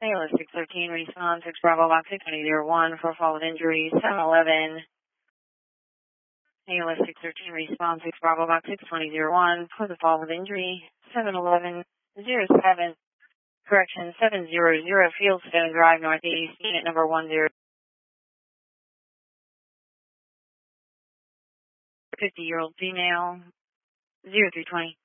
ALS 613, response 6 Bravo Box 62001 for fall of injury 711. ALS 613, response 6 Bravo Box 62001 for the fall of injury 71107. Correction 700 Fieldstone Drive Northeast, unit number 10. 50-year-old female 0320.